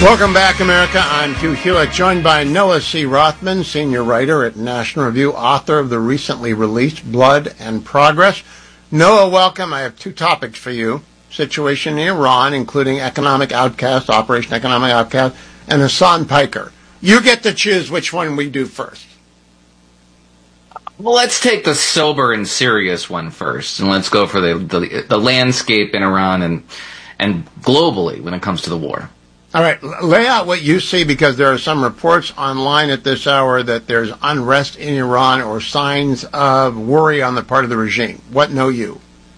Welcome back, America. I'm Hugh Hewitt, joined by Noah C. Rothman, senior writer at National Review, author of the recently released Blood and Progress. Noah, welcome. I have two topics for you. Situation in Iran, including Economic Outcast, Operation Economic Outcast, and Hassan Piker. You get to choose which one we do first. Well, let's take the sober and serious one first, and let's go for the landscape in Iran and globally when it comes to the war. All right, lay out what you see, because there are some reports online at this hour that there's unrest in Iran or signs of worry on the part of the regime. What know you?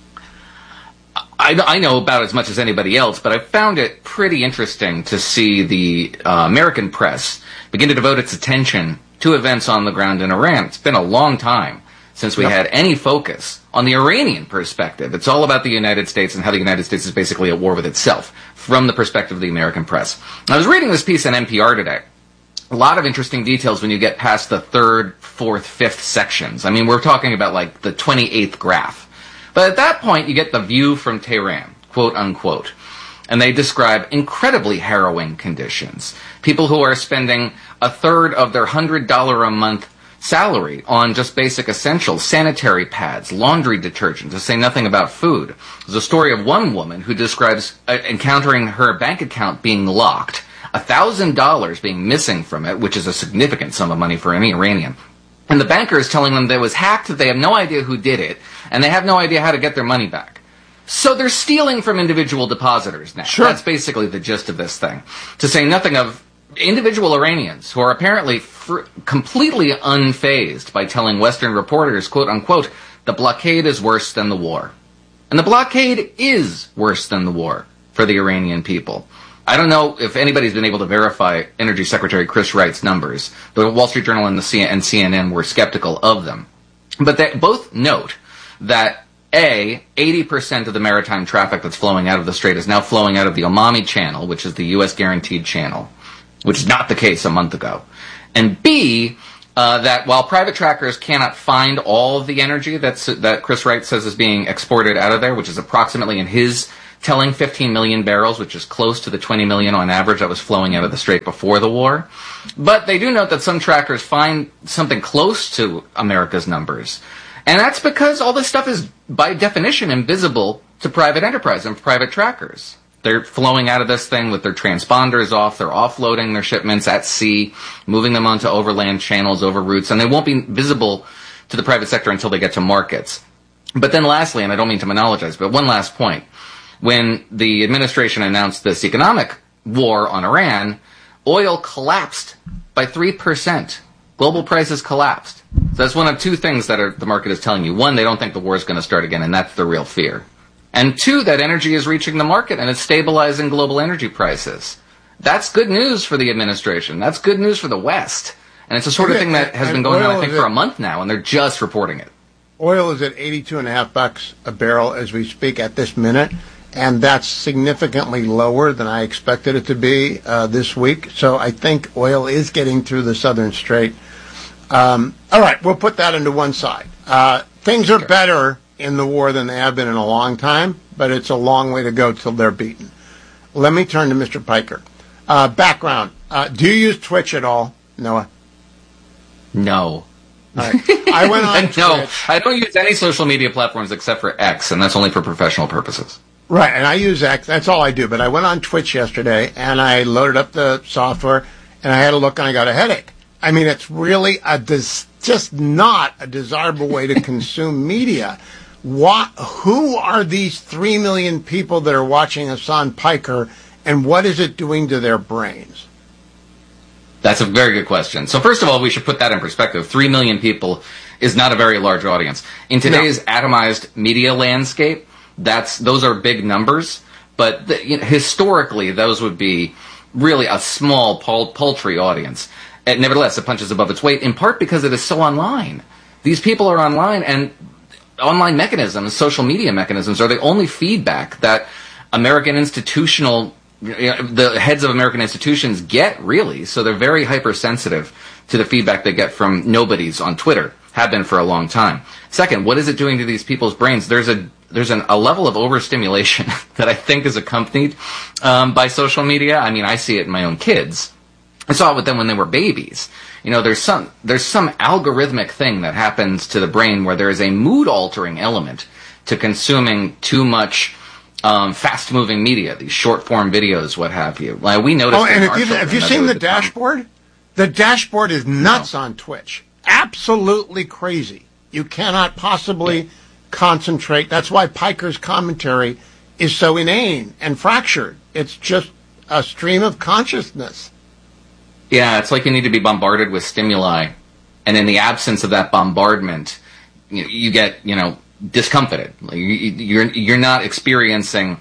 I know about as much as anybody else, but I found it pretty interesting to see the American press begin to devote its attention to events on the ground in Iran. It's been a long time since we had any focus on the Iranian perspective. It's all about the United States and how the United States is basically at war with itself from the perspective of the American press. I was reading this piece on NPR today. A lot of interesting details when you get past the third, fourth, fifth sections. I mean, we're talking about like the 28th graph. But at that point, you get the view from Tehran, quote unquote. And they describe incredibly harrowing conditions. People who are spending a third of their $100 a month salary on just basic essentials, sanitary pads, laundry detergent, to say nothing about food. There's a story of one woman who describes encountering her bank account being locked, $1,000 being missing from it, which is a significant sum of money for any Iranian. And the banker is telling them that it was hacked, that they have no idea who did it, and they have no idea how to get their money back. So they're stealing from individual depositors now. Sure. That's basically the gist of this thing. To say nothing of individual Iranians who are apparently completely unfazed by telling Western reporters, quote unquote, the blockade is worse than the war. And the blockade is worse than the war for the Iranian people. I don't know if anybody's been able to verify Energy Secretary Chris Wright's numbers. The Wall Street Journal and CNN were skeptical of them. But they both note that 80% of the maritime traffic that's flowing out of the Strait is now flowing out of the Omani Channel, which is the U.S. guaranteed channel, which is not the case a month ago. And B, that while private trackers cannot find all of the energy that Chris Wright says is being exported out of there, which is approximately, in his telling, 15 million barrels, which is close to the 20 million on average that was flowing out of the Strait before the war. But they do note that some trackers find something close to America's numbers. And that's because all this stuff is, by definition, invisible to private enterprise and private trackers. They're flowing out of this thing with their transponders off. They're offloading their shipments at sea, moving them onto overland channels, over routes, and they won't be visible to the private sector until they get to markets. But then lastly, and I don't mean to monologize, but one last point. When the administration announced this economic war on Iran, oil collapsed by 3%. Global prices collapsed. So that's one of two things that the market is telling you. One, they don't think the war is going to start again, and that's the real fear. And two, that energy is reaching the market and it's stabilizing global energy prices. That's good news for the administration. That's good news for the West. And it's the sort of thing that has been going on, I think, for a month now, and they're just reporting it. Oil is at $82.50 a barrel as we speak at this minute, and that's significantly lower than I expected it to be this week. So I think oil is getting through the Southern Strait. All right, we'll put that into one side. Things are better in the war than they have been in a long time, but it's a long way to go till they're beaten. Let me turn to Mr. Piker. Background. Do you use Twitch at all, Noah? No. Right. I went on No, Twitch. I don't use any social media platforms except for X, and that's only for professional purposes. Right, and I use X. That's all I do. But I went on Twitch yesterday, and I loaded up the software, and I had a look, and I got a headache. I mean, it's really just not a desirable way to consume media. Who are these 3 million people that are watching Hassan Piker, and what is it doing to their brains? That's a very good question. So first of all, we should put that in perspective. 3 million people is not a very large audience. In today's atomized media landscape, those are big numbers, but historically those would be really a small, paltry audience. And nevertheless, it punches above its weight, in part because it is so online. These people are online, and online mechanisms, social media mechanisms, are the only feedback that American the heads of American institutions get, really. So they're very hypersensitive to the feedback they get from nobodies on Twitter, have been for a long time. Second, what is it doing to these people's brains? There's a a level of overstimulation that I think is accompanied by social media. I mean, I see it in my own kids. I saw it with them when they were babies. You know, there's some algorithmic thing that happens to the brain where there is a mood-altering element to consuming too much fast-moving media, these short-form videos, what have you. Like we noticed. Oh, and have you seen the dashboard? The dashboard is nuts on Twitch. Absolutely crazy. You cannot possibly concentrate. That's why Piker's commentary is so inane and fractured. It's just a stream of consciousness. Yeah, it's like you need to be bombarded with stimuli, and in the absence of that bombardment, you get, discomfited. You're not experiencing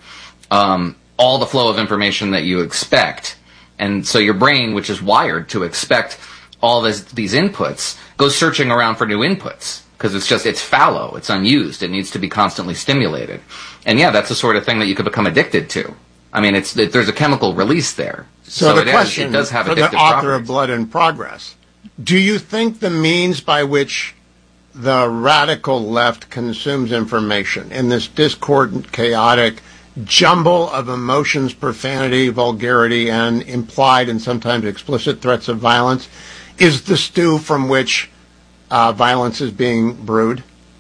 all the flow of information that you expect, and so your brain, which is wired to expect all these inputs, goes searching around for new inputs because it's fallow, it's unused, it needs to be constantly stimulated, and that's the sort of thing that you could become addicted to. I mean, there's a chemical release there. So the question it does have for addictive the author properties. of Blood and Progress, do you think the means by which the radical left consumes information in this discordant, chaotic jumble of emotions, profanity, vulgarity, and implied and sometimes explicit threats of violence is the stew from which violence is being brewed?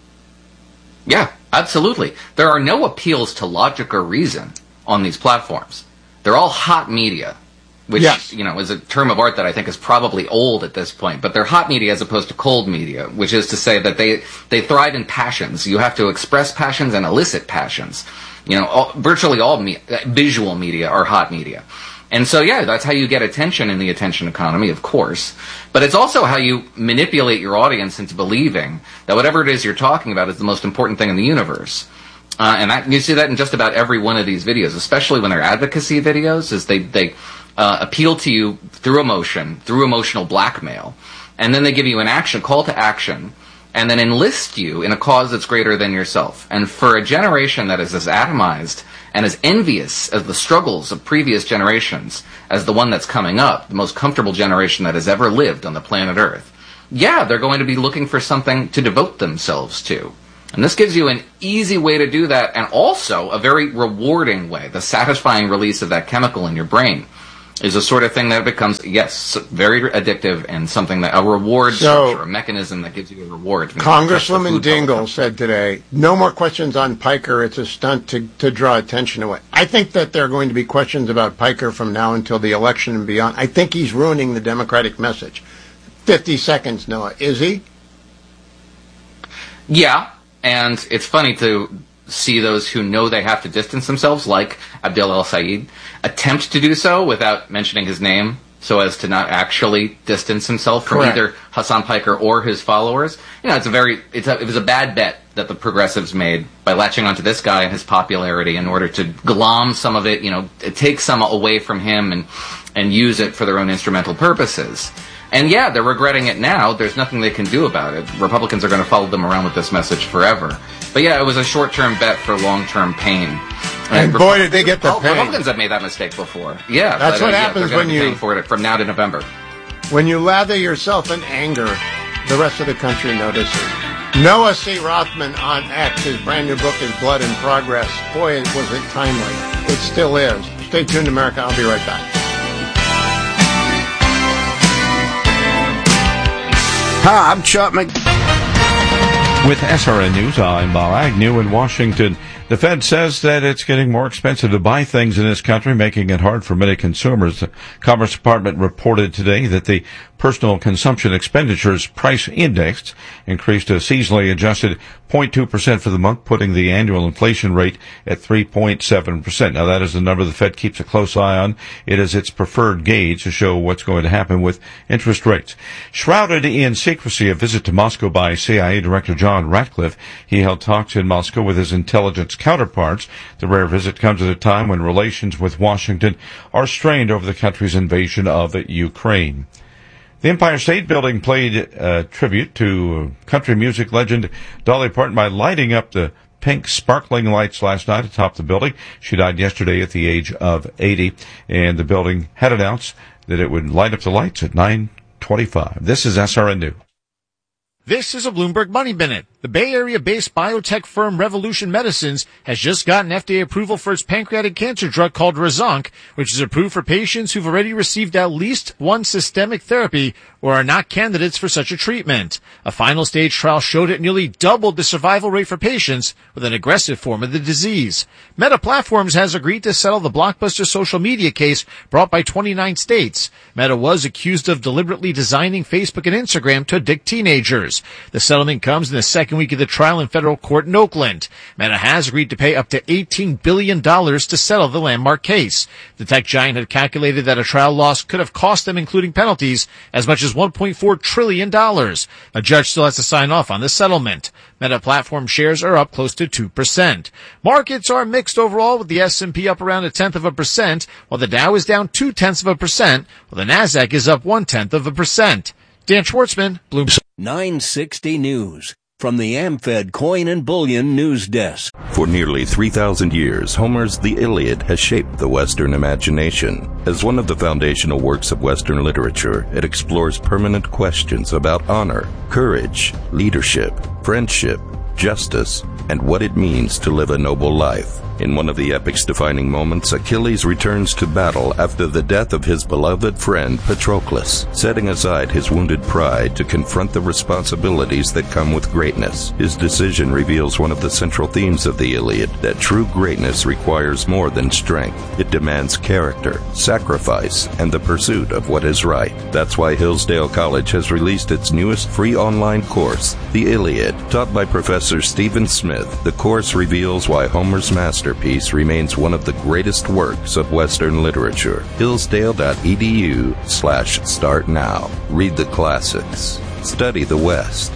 Yeah, absolutely. There are no appeals to logic or reason on these platforms. They're all hot media, which, is a term of art that I think is probably old at this point, but they're hot media as opposed to cold media, which is to say that they thrive in passions. You have to express passions and elicit passions. Virtually all visual media are hot media. And so, that's how you get attention in the attention economy, of course. But it's also how you manipulate your audience into believing that whatever it is you're talking about is the most important thing in the universe. And you see that in just about every one of these videos, especially when they're advocacy videos, is they appeal to you through emotion, through emotional blackmail, and then they give you an call to action, and then enlist you in a cause that's greater than yourself. And for a generation that is as atomized and as envious as the struggles of previous generations as the one that's coming up, the most comfortable generation that has ever lived on the planet Earth, they're going to be looking for something to devote themselves to. And this gives you an easy way to do that, and also a very rewarding way. The satisfying release of that chemical in your brain is a sort of thing that becomes, very addictive, and something that a reward structure, a mechanism that gives you a reward. Congresswoman Dingell said today, no more questions on Piker. It's a stunt to draw attention to it. I think that there are going to be questions about Piker from now until the election and beyond. I think he's ruining the Democratic message. 50 seconds, Noah. Is he? Yeah. And it's funny to see those who know they have to distance themselves, like Abdel El-Sayed, attempt to do so without mentioning his name, so as to not actually distance himself from either Hassan Piker or his followers. It was a bad bet that the progressives made by latching onto this guy and his popularity in order to glom some of it, take some away from him and use it for their own instrumental purposes. And they're regretting it now. There's nothing they can do about it. Republicans are going to follow them around with this message forever. But it was a short-term bet for long-term pain. And boy, did they get the pain. Republicans have made that mistake before. Yeah, that's what happens when you paying for it from now to November. When you lather yourself in anger, the rest of the country notices. Noah C. Rothman on X. His brand new book is Blood in Progress. Boy, was it timely. It still is. Stay tuned, America. I'll be right back. Hi, I'm Chuck Mc... With SRN News, I'm Bob Agnew in Washington. The Fed says that it's getting more expensive to buy things in this country, making it hard for many consumers. The Commerce Department reported today that the Personal Consumption Expenditures Price Index increased to a seasonally adjusted 0.2% for the month, putting the annual inflation rate at 3.7%. Now, that is the number the Fed keeps a close eye on. It is its preferred gauge to show what's going to happen with interest rates. Shrouded in secrecy, a visit to Moscow by CIA Director John Ratcliffe. He held talks in Moscow with his intelligence counterparts. The rare visit comes at a time when relations with Washington are strained over the country's invasion of Ukraine. The Empire State Building played tribute to country music legend Dolly Parton by lighting up the pink sparkling lights last night atop the building. She died yesterday at the age of 80, and the building had announced that it would light up the lights at 9:25. This is SRN News. This is a Bloomberg Money Minute. The Bay Area-based biotech firm Revolution Medicines has just gotten FDA approval for its pancreatic cancer drug called Razonk, which is approved for patients who've already received at least one systemic therapy or are not candidates for such a treatment. A final stage trial showed it nearly doubled the survival rate for patients with an aggressive form of the disease. Meta Platforms has agreed to settle the blockbuster social media case brought by 29 states. Meta was accused of deliberately designing Facebook and Instagram to addict teenagers. The settlement comes in the second week of the trial in federal court in Oakland. Meta has agreed to pay up to $18 billion to settle the landmark case. The tech giant had calculated that a trial loss could have cost them, including penalties, as much as $1.4 trillion. A judge still has to sign off on the settlement. Meta Platform shares are up close to 2%. Markets are mixed overall, with the S&P up around 0.1%, while the Dow is down 0.2%, while the Nasdaq is up 0.1%. Dan Schwartzman, Bloomberg. 960 News. From the AmFed Coin and Bullion News Desk. For nearly 3,000 years, Homer's The Iliad has shaped the Western imagination. As one of the foundational works of Western literature, it explores permanent questions about honor, courage, leadership, friendship, justice, and what it means to live a noble life. In one of the epic's defining moments, Achilles returns to battle after the death of his beloved friend Patroclus, setting aside his wounded pride to confront the responsibilities that come with greatness. His decision reveals one of the central themes of the Iliad, that true greatness requires more than strength. It demands character, sacrifice, and the pursuit of what is right. That's why Hillsdale College has released its newest free online course, The Iliad. Taught by Professor Stephen Smith, the course reveals why Homer's masterpiece remains one of the greatest works of Western literature. Hillsdale.edu/start now. Read the classics. Study the West.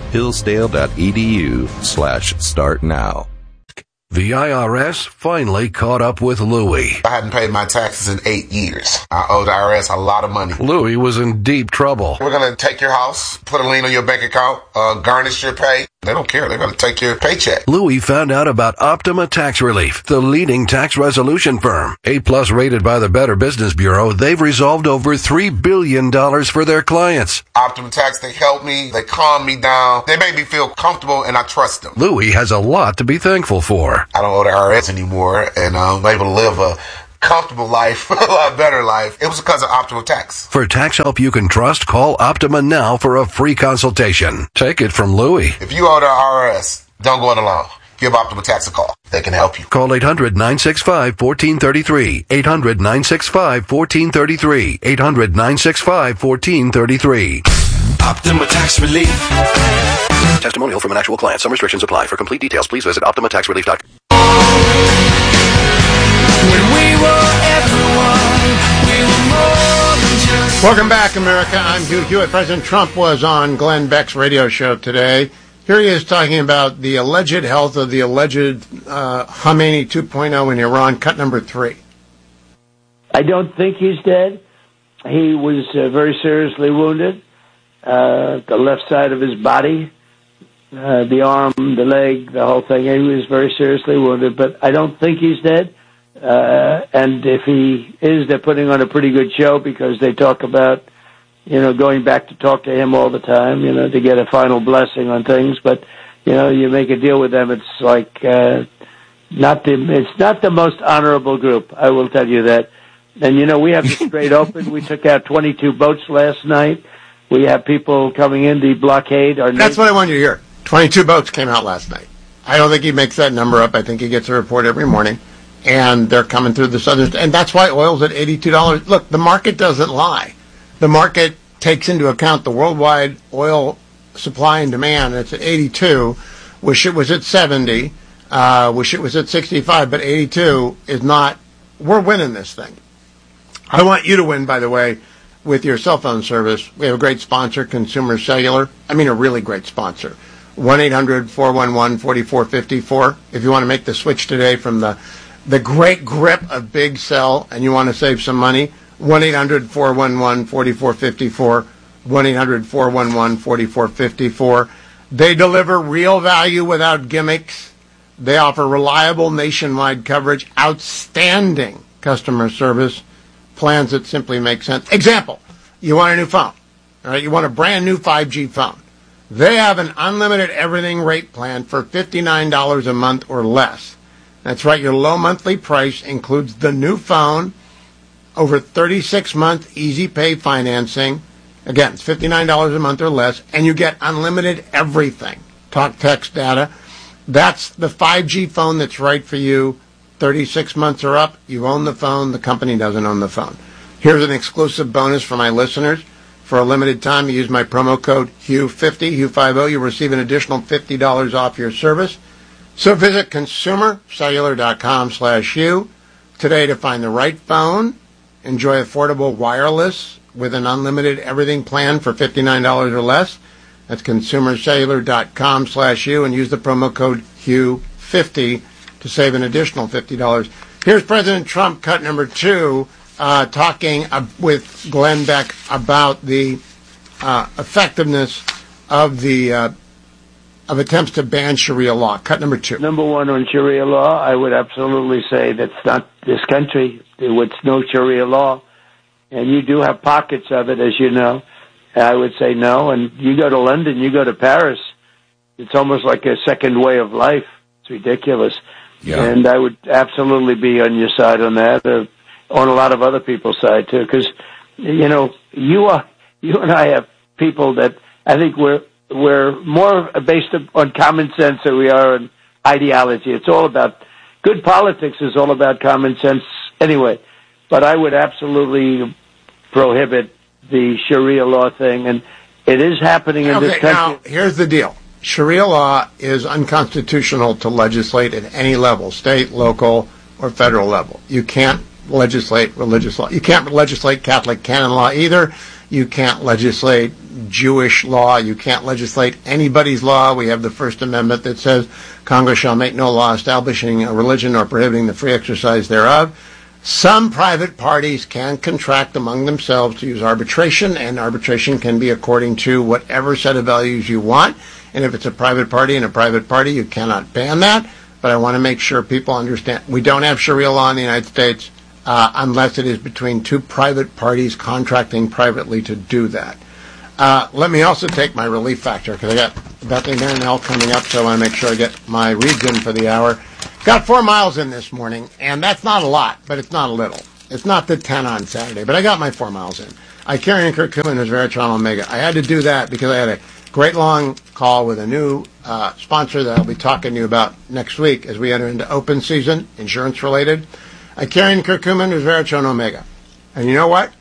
Hillsdale.edu/start now. The IRS finally caught up with Louie. I hadn't paid my taxes in 8 years. I owed the IRS a lot of money. Louie was in deep trouble. We're going to take your house, put a lien on your bank account, garnish your pay. They don't care. They're going to take your paycheck. Louie found out about Optima Tax Relief, the leading tax resolution firm. A+ rated by the Better Business Bureau, they've resolved over $3 billion for their clients. Optima Tax, they help me. They calm me down. They make me feel comfortable, and I trust them. Louie has a lot to be thankful for. I don't owe the IRS anymore, and I'm able to live a comfortable life, a lot better life. It was because of Optima Tax. For tax help you can trust, call Optima now for a free consultation. Take it from Louie. If you owe the IRS, don't go it alone. Give Optima Tax a call. They can help you. Call 800-965-1433. 800-965-1433. 800-965-1433. Optima Tax Relief. Testimonial from an actual client. Some restrictions apply. For complete details, please visit OptimaTaxRelief.com. When we were everyone, we were more than just... Welcome back, America. I'm Hugh Hewitt. President Trump was on Glenn Beck's radio show today. Here he is talking about the alleged health of the alleged Khamenei 2.0 in Iran, cut number 3. I don't think he's dead. He was very seriously wounded. The left side of his body, the arm, the leg, the whole thing. He was very seriously wounded, but I don't think he's dead. And if he is, they're putting on a pretty good show because they talk about, going back to talk to him all the time, to get a final blessing on things. But, you make a deal with them. It's like, it's not the most honorable group. I will tell you that. And, we have the Strait open. We took out 22 boats last night. We have people coming in the blockade. That's what I want you to hear. 22 boats came out last night. I don't think he makes that number up. I think he gets a report every morning. And they're coming through the southern... And that's why oil's at $82. Look, the market doesn't lie. The market takes into account the worldwide oil supply and demand. It's at 82. Wish it was at 70. Wish it was at 65. But 82 is not... We're winning this thing. I want you to win, by the way, with your cell phone service. We have a great sponsor, Consumer Cellular. I mean, a really great sponsor. 1-800-411-4454. If you want to make the switch today from the great grip of Big Cell and you want to save some money, 1-800-411-4454. 1-800-411-4454. They deliver real value without gimmicks. They offer reliable nationwide coverage, outstanding customer service, plans that simply make sense. Example, you want a new phone. All right, you want a brand new 5G phone. They have an unlimited everything rate plan for $59 a month or less. That's right, your low monthly price includes the new phone, over 36-month easy pay financing. Again, it's $59 a month or less, and you get unlimited everything. Talk, text, data. That's the 5G phone that's right for you. 36 months or up, you own the phone. The company doesn't own the phone. Here's an exclusive bonus for my listeners. For a limited time, you use my promo code HUGH50, HUGH50. You'll receive an additional $50 off your service. So visit consumercellular.com/Hugh today to find the right phone. Enjoy affordable wireless with an unlimited everything plan for $59 or less. That's consumercellular.com/Hugh and use the promo code HUGH50 to save an additional $50. Here's President Trump, cut number 2, talking with Glenn Beck about the effectiveness of the of attempts to ban Sharia law. Cut number 2. Number 1 on Sharia law, I would absolutely say that's not this country. It's no Sharia law. And you do have pockets of it, as you know. I would say no. And you go to London, you go to Paris, it's almost like a second way of life. It's ridiculous. Yeah. And I would absolutely be on your side on that, on a lot of other people's side, too. Because, you know, you and I have people that I think we're more based on common sense than we are on ideology. It's all about, good politics is all about common sense anyway. But I would absolutely prohibit the Sharia law thing, and it is happening in this country. Now, here's the deal. Sharia law is unconstitutional to legislate at any level, state, local, or federal level. You can't legislate religious law. You can't legislate Catholic canon law either. You can't legislate Jewish law. You can't legislate anybody's law. We have the First Amendment that says Congress shall make no law establishing a religion or prohibiting the free exercise thereof. Some private parties can contract among themselves to use arbitration, and arbitration can be according to whatever set of values you want. And if it's a private party and a private party, you cannot ban that. But I want to make sure people understand we don't have Sharia law in the United States unless it is between two private parties contracting privately to do that. Let me also take my relief factor, because I got Bethany Marinell coming up, so I want to make sure I get my reads in for the hour. Got 4 miles in this morning, and that's not a lot, but it's not a little. It's not the 10 on Saturday, but I got my 4 miles in. I carry in Curcumin as Veritron Omega. I had to do that because I had a great long call with a new sponsor that I'll be talking to you about next week as we enter into open season, insurance related. I carry in Curcumin as Veritron Omega. And you know what?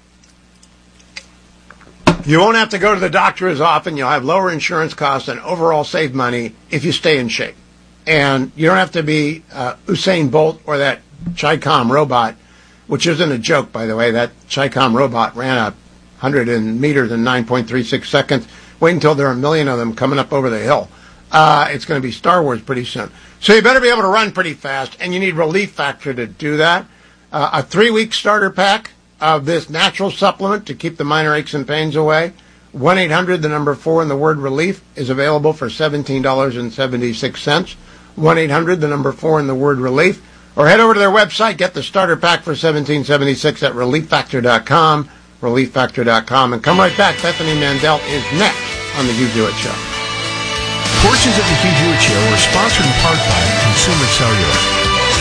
You won't have to go to the doctor as often. You'll have lower insurance costs and overall save money if you stay in shape. And you don't have to be Usain Bolt or that Chicom robot, which isn't a joke, by the way. That Chicom robot ran 100 meters in 9.36 seconds. Wait until there are a million of them coming up over the hill. It's going to be Star Wars pretty soon. So you better be able to run pretty fast, and you need Relief Factor to do that. A 3-week starter pack of this natural supplement to keep the minor aches and pains away. 1-800, the number 4 and the word relief is available for $17.76. 1-800, the number 4 and the word relief. Or head over to their website, get the starter pack for $17.76 at relieffactor.com, relieffactor.com. And come right back. Bethany Mandel is next on The Hugh Hewitt Show. Portions of The Hugh Hewitt Show are sponsored in part by Consumer Cellular.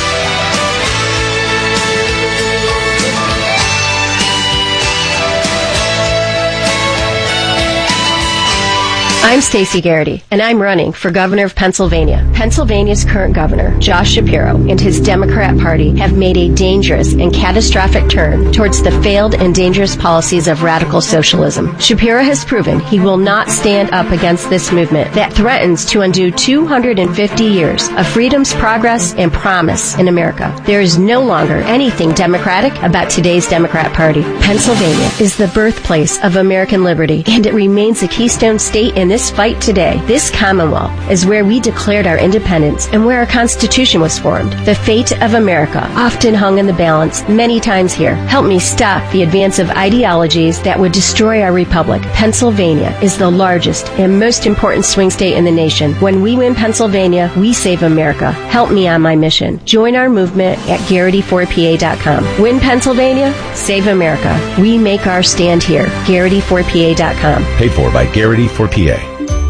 I'm Stacey Garrity, and I'm running for governor of Pennsylvania. Pennsylvania's current governor, Josh Shapiro, and his Democrat Party have made a dangerous and catastrophic turn towards the failed and dangerous policies of radical socialism. Shapiro has proven he will not stand up against this movement that threatens to undo 250 years of freedom's progress and promise in America. There is no longer anything democratic about today's Democrat Party. Pennsylvania is the birthplace of American liberty, and it remains a keystone state in this fight today. This Commonwealth is where we declared our independence and where our Constitution was formed. The fate of America often hung in the balance many times here. Help me stop the advance of ideologies that would destroy our republic. Pennsylvania is the largest and most important swing state in the nation. When we win Pennsylvania, we save America. Help me on my mission. Join our movement at Garrity4PA.com. Win Pennsylvania, save America. We make our stand here. Garrity4PA.com. Paid for by Garrity4PA.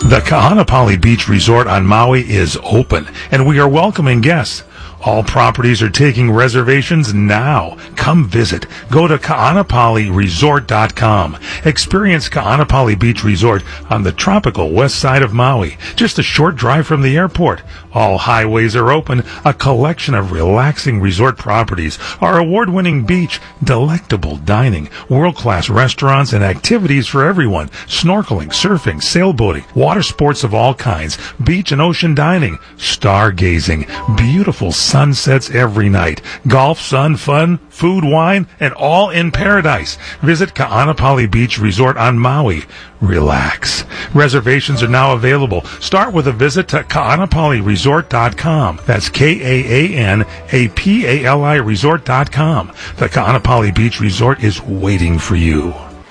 The Kahanapali Beach Resort on Maui is open, and we are welcoming guests. All properties are taking reservations now. Come visit. Go to kahanapaliresort.com. Experience Kahanapali Beach Resort on the tropical west side of Maui, just a short drive from the airport. All highways are open, a collection of relaxing resort properties, our award-winning beach, delectable dining, world-class restaurants, and activities for everyone. Snorkeling, surfing, sailboating, water sports of all kinds, beach and ocean dining, stargazing, beautiful sunsets every night, golf, sun, fun, food, wine, and all in paradise. Visit Kahanapali Beach Resort on Maui. Relax. Reservations are now available. Start with a visit to kahanapaliresort.com. That's Kahanapali resort.com. The Kahanapali Beach Resort is waiting for you.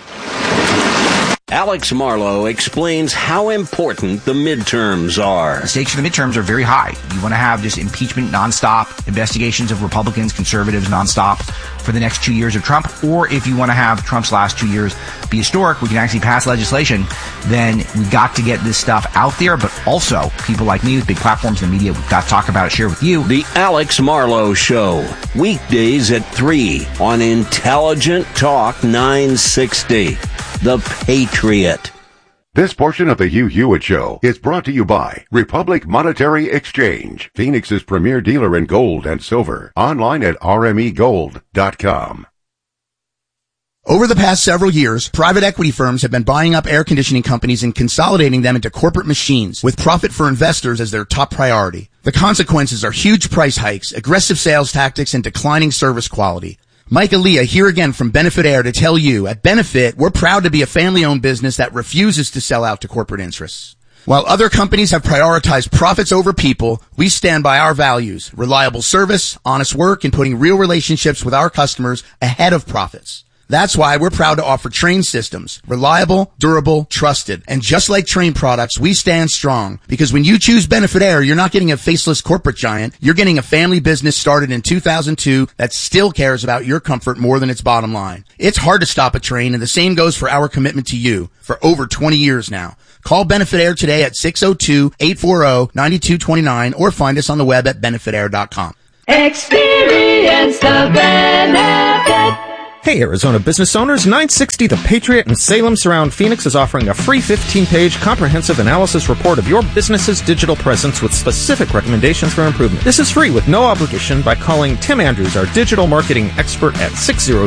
Alex Marlowe explains how important the midterms are. The stakes for the midterms are very high. You want to have just impeachment nonstop, investigations of Republicans, conservatives nonstop for the next 2 years of Trump, or if you want to have Trump's last 2 years be historic, we can actually pass legislation, then we've got to get this stuff out there, but also people like me with big platforms in the media, we've got to talk about it, share with you. The Alex Marlowe Show, weekdays at 3 on Intelligent Talk 960. The Patriot. This portion of the Hugh Hewitt Show is brought to you by Republic Monetary Exchange, Phoenix's premier dealer in gold and silver. Online at rmegold.com. Over the past several years, private equity firms have been buying up air conditioning companies and consolidating them into corporate machines, with profit for investors as their top priority. The consequences are huge price hikes, aggressive sales tactics, and declining service quality. Mike Aaliyah here again from Benefit Air to tell you, at Benefit, we're proud to be a family-owned business that refuses to sell out to corporate interests. While other companies have prioritized profits over people, we stand by our values, reliable service, honest work, and putting real relationships with our customers ahead of profits. That's why we're proud to offer Train systems. Reliable, durable, trusted. And just like Train products, we stand strong. Because when you choose Benefit Air, you're not getting a faceless corporate giant. You're getting a family business started in 2002 that still cares about your comfort more than its bottom line. It's hard to stop a train, and the same goes for our commitment to you for over 20 years now. Call Benefit Air today at 602-840-9229 or find us on the web at benefitair.com. Experience the benefit. Hey, Arizona business owners, 960 The Patriot and Salem Surround Phoenix is offering a free 15-page comprehensive analysis report of your business's digital presence with specific recommendations for improvement. This is free with no obligation by calling Tim Andrews, our digital marketing expert, at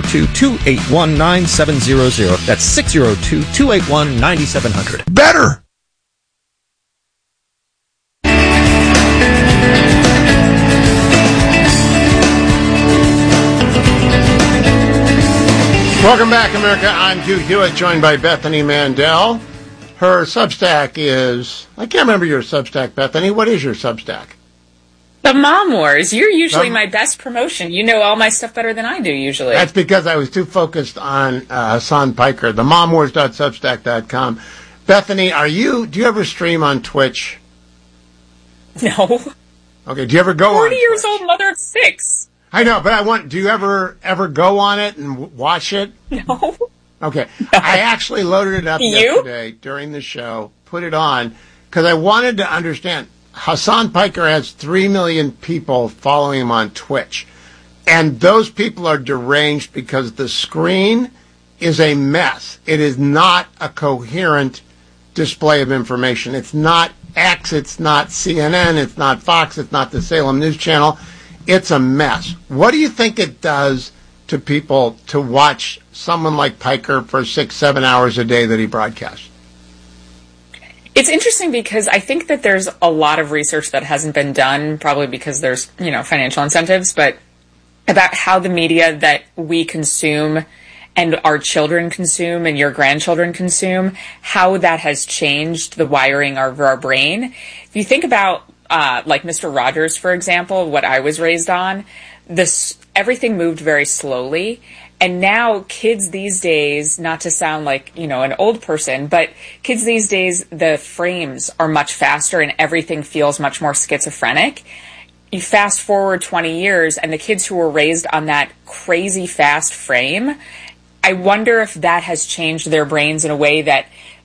602-281-9700. That's 602-281-9700. Better! Welcome back, America. I'm Hugh Hewitt, joined by Bethany Mandel. Her Substack is... I can't remember your Substack, Bethany. What is your Substack? The Mom Wars. You're usually my best promotion. You know all my stuff better than I do, usually. That's because I was too focused on Hassan Piker. The momwars.substack.com. Bethany, do you ever stream on Twitch? No. Okay, do you ever go 40 on years Twitch? old mother of 6. I know, but do you ever go on it and watch it? No. Okay. No. I actually loaded it up yesterday during the show, put it on, because I wanted to understand. Hassan Piker has 3 million people following him on Twitch. And those people are deranged because the screen is a mess. It is not a coherent display of information. It's not X, it's not CNN, it's not Fox, it's not the Salem News Channel. It's a mess. What do you think it does to people to watch someone like Piker for 6-7 hours a day that he broadcasts? It's interesting because I think that there's a lot of research that hasn't been done, probably because there's, financial incentives, but about how the media that we consume and our children consume and your grandchildren consume, how that has changed the wiring of our brain. If you think about like Mr. Rogers, for example, what I was raised on, everything moved very slowly. And now kids these days, not to sound like, an old person, but kids these days, the frames are much faster and everything feels much more schizophrenic. You fast forward 20 years and the kids who were raised on that crazy fast frame, I wonder if that has changed their brains in a way that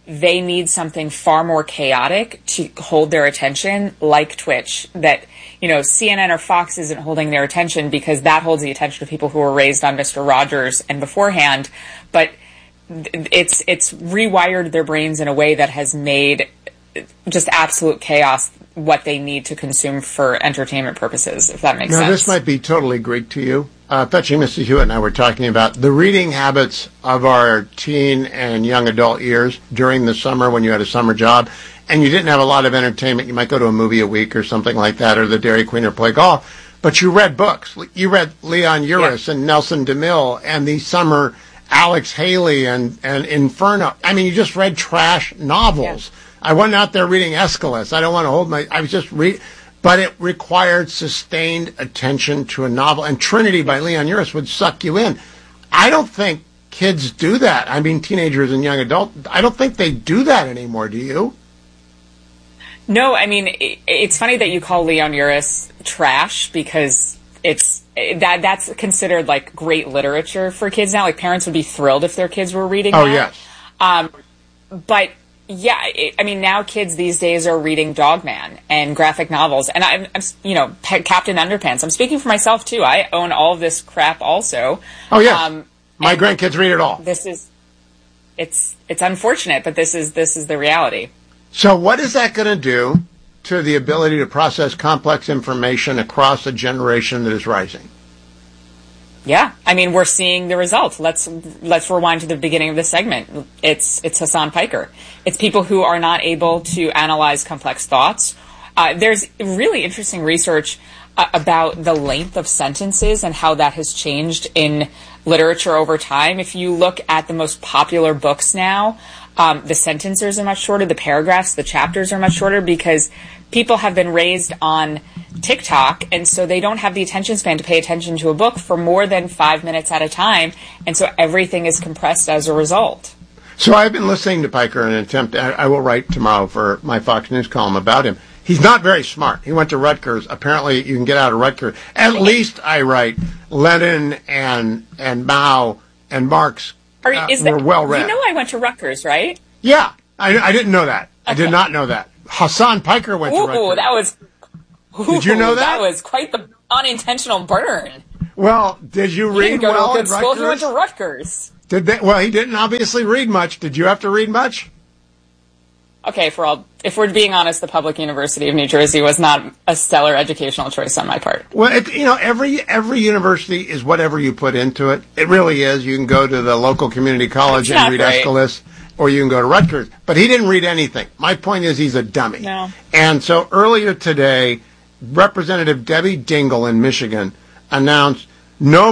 they need something far more chaotic to hold their attention, like Twitch, that, CNN or Fox isn't holding their attention because that holds the attention of people who were raised on Mr. Rogers and beforehand. But it's rewired their brains in a way that has made just absolute chaos what they need to consume for entertainment purposes, if that makes sense. Now, this might be totally Greek to you. Fetching Mr. Hewitt and I were talking about the reading habits of our teen and young adult years during the summer when you had a summer job and you didn't have a lot of entertainment. You might go to a movie a week or something like that, or the Dairy Queen, or play golf. But you read books. You read Leon Uris and Nelson DeMille and the summer Alex Haley and Inferno. I mean, you just read trash novels. Yeah. I wasn't out there reading Aeschylus. I don't want to hold I was just reading. But it required sustained attention to a novel. And Trinity by Leon Uris would suck you in. I don't think kids do that. I mean, teenagers and young adults. I don't think they do that anymore, do you? No, I mean, it's funny that you call Leon Uris trash because that's considered like great literature for kids now. Like, parents would be thrilled if their kids were reading that. Oh, yes. But yeah, I mean, now kids these days are reading Dogman and graphic novels, and I'm Captain Underpants. I'm speaking for myself too. I own all of this crap also. Oh yeah, my grandkids read it all. It's unfortunate, but this is the reality. So what is that going to do to the ability to process complex information across a generation that is rising? Yeah, I mean, we're seeing the results. Let's rewind to the beginning of the segment. It's Hassan Piker. It's people who are not able to analyze complex thoughts. There's really interesting research about the length of sentences and how that has changed in literature over time. If you look at the most popular books now, the sentences are much shorter, the paragraphs, the chapters are much shorter because people have been raised on TikTok, and so they don't have the attention span to pay attention to a book for more than 5 minutes at a time, and so everything is compressed as a result. So I've been listening to Piker in an attempt. I will write tomorrow for my Fox News column about him. He's not very smart. He went to Rutgers. Apparently, you can get out of Rutgers. At least I write Lenin and Mao and Marx were well read. You know I went to Rutgers, right? Yeah, I didn't know that. Okay. I did not know that. Hassan Piker went to Rutgers. Did you know that? That was quite the unintentional burn. Well, did you read didn't go well to a at good school. Rutgers? He went to Rutgers. Well, he didn't obviously read much. Did you have to read much? Okay, if we're being honest, the Public University of New Jersey was not a stellar educational choice on my part. Well, every university is whatever you put into it. It really is. You can go to the local community college and read Aeschylus, or you can go to Rutgers. But he didn't read anything. My point is he's a dummy. No. And so earlier today, Representative Debbie Dingell in Michigan announced no